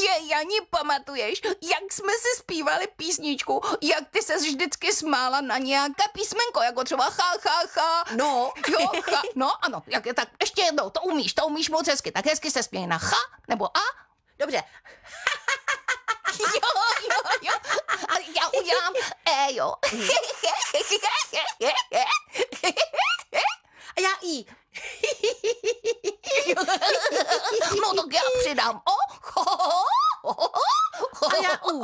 Jani, pamatuješ, jak jsme si zpívali písničku, jak ty ses vždycky smála na nějaké písmenko, jako třeba ha, ha, ha. No. Jo, ha, no ano, jak je tak, ještě jednou, to umíš moc hezky, tak hezky se směj na ha, nebo a. Dobře. Jo. A já udělám jo. A já i. No tak já přidám o. A já u.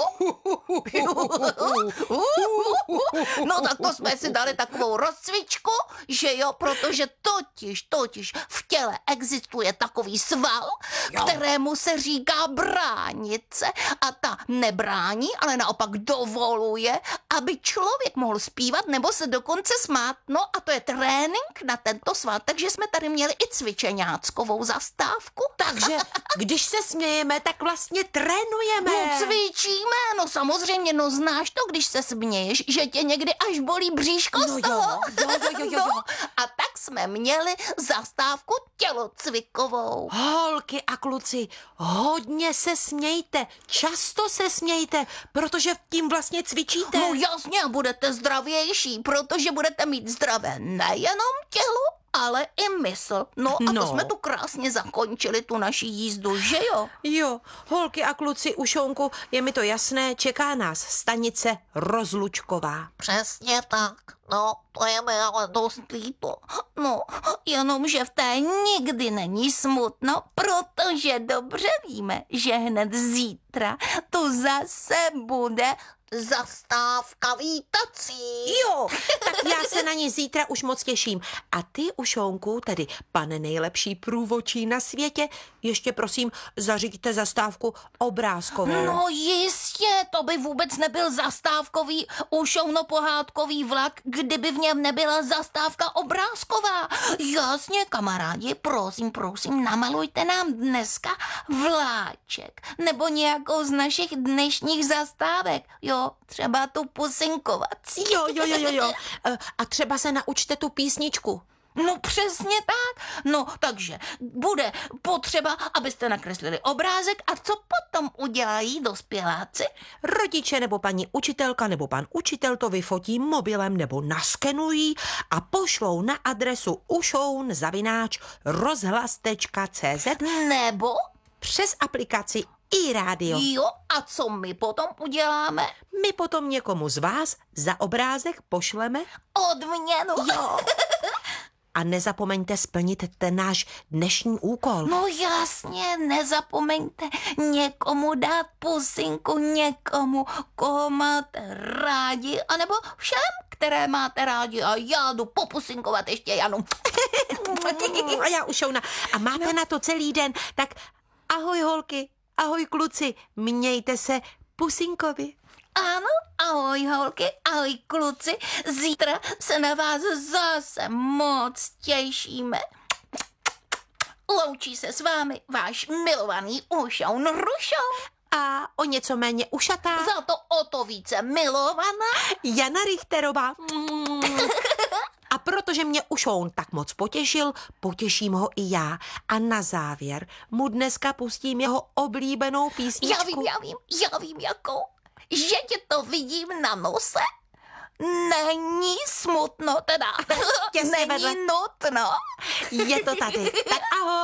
No tak to jsme si dali takovou rozcvičku, že jo, protože totiž v těle existuje takový sval, kterému se říká bránice a ta nebrání, ale naopak dovoluje, aby člověk mohl zpívat nebo se dokonce smát. No a to je trénink na tento sval, takže jsme tady měli i cvičeňáckovou zastávku. Takže když se smějeme, tak vlastně trénujeme. No cvičíme, no samozřejmě, no znáš to, když se směješ, že tě někdy až bolí bříško z toho. Jo. No, a tak jsme měli zastávku tělocvikovou. Holky a kluci, hodně se smějte, často se smějte, protože tím vlastně cvičíte. No jasně, budete zdravější, protože budete mít zdravé nejenom tělo, ale i mysl. No a to jsme tu krásně zakončili, tu naši jízdu, že jo? Jo, holky a kluci, Ušonku, je mi to jasné, čeká nás stanice Rozlučková. Přesně tak. No, to je mi ale dost líto. No, jenomže v té nikdy není smutno, protože dobře víme, že hned zítra tu zase bude zastávka vítací. Jo, tak já se na ní zítra už moc těším. A ty, Ušonku, tedy pane nejlepší průvodčí na světě, ještě prosím zařiďte zastávku obrázkovou. No jistě, to by vůbec nebyl zastávkový ušouno-pohádkový vlak, kdyby v něm nebyla zastávka obrázková. Jasně, kamarádi, prosím, namalujte nám dneska vláček nebo nějakou z našich dnešních zastávek. Jo, třeba tu pusinkovací. Jo. A třeba se naučte tu písničku. No přesně tak. No takže bude potřeba, abyste nakreslili obrázek a co potom udělají dospěláci? Rodiče nebo paní učitelka nebo pan učitel to vyfotí mobilem nebo naskenují a pošlou na adresu ušoun@rozhlas.cz Nebo přes aplikaci iRádio. Jo, a co my potom uděláme? My potom někomu z vás za obrázek pošleme Odměnu. Jo. A nezapomeňte splnit ten náš dnešní úkol. No jasně, nezapomeňte někomu dát pusinku, někomu, koho máte rádi, anebo všem, které máte rádi. A já jdu popusinkovat ještě Janu. A já Ušouna. A máte na to celý den, tak ahoj holky, ahoj kluci, mějte se pusinkovi. Ano, ahoj holky, ahoj kluci, zítra se na vás zase moc těšíme. Loučí se s vámi váš milovaný Ušoun Rušoun. A o něco méně ušatá Za to o to více milovaná Jana Richterová. A protože mě Ušoun tak moc potěšil, potěším ho i já. A na závěr mu dneska pustím jeho oblíbenou písničku. Já vím jakou. Že tě to vidím na nose. Není smutno teda. Těsně vedle. Není nutno. Je to tady. Tak ahoj.